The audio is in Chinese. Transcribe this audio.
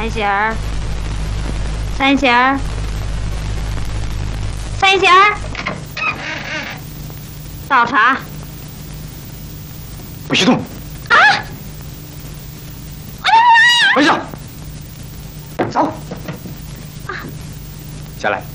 三喜儿，三喜儿，三喜儿，倒茶。 不许动！ 啊！ 回去，走。下来。